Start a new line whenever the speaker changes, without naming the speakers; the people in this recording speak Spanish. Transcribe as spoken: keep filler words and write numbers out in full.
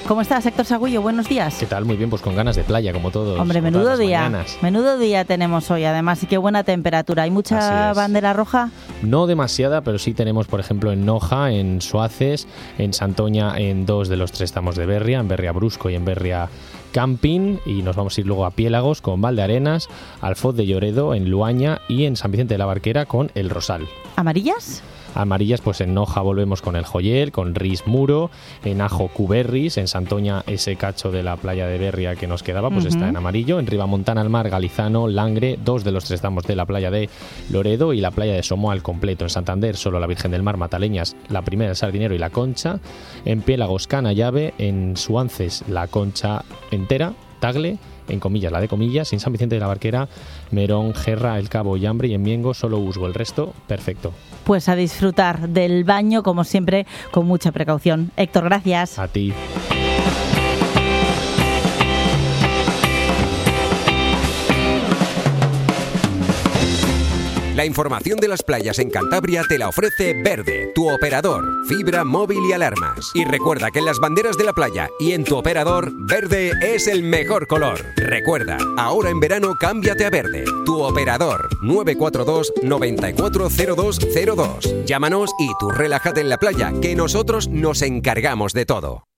¿Cómo estás, Héctor Sagüillo? Buenos días.
¿Qué tal? Muy bien, pues con ganas de playa, como todos.
Hombre, menudo día. Mañanas. Menudo día tenemos hoy, además, y qué buena temperatura. ¿Hay mucha bandera roja?
No demasiada, pero sí tenemos, por ejemplo, en Noja, en Suaces, en Santoña, en dos de los tres tramos de Berria, en Berria Brusco y en Berria Camping, y nos vamos a ir luego a Piélagos con Valdearenas, Alfoz de Lloredo, en Luaña y en San Vicente de la Barquera con El Rosal.
¿Amarillas?
Amarillas, pues en Noja volvemos con el Joyel, con Ris Muro, en Ajo Cuberris, en Santoña ese cacho de la playa de Berria que nos quedaba, pues uh-huh. está en amarillo, en Ribamontana al Mar, Galizano, Langre, dos de los tres tramos de la playa de Loredo y la playa de Somoa al completo. En Santander solo la Virgen del Mar, Mataleñas, la Primera, el Sardinero y la Concha, en Piélagos, Canallave, en Suances la Concha entera, Tagle, en Comillas la de Comillas, en San Vicente de la Barquera, Merón, Gerra, El Cabo y Hambre, y en Miengo solo Usgo, el resto perfecto.
Pues a disfrutar del baño, como siempre, con mucha precaución. Héctor, gracias.
A ti.
La información de las playas en Cantabria te la ofrece Verde, tu operador, fibra, móvil y alarmas. Y recuerda que en las banderas de la playa y en tu operador, verde es el mejor color. Recuerda, ahora en verano cámbiate a Verde, tu operador. nueve cuatro dos, nueve cuatro cero dos cero dos. Llámanos y tú relájate en la playa, que nosotros nos encargamos de todo.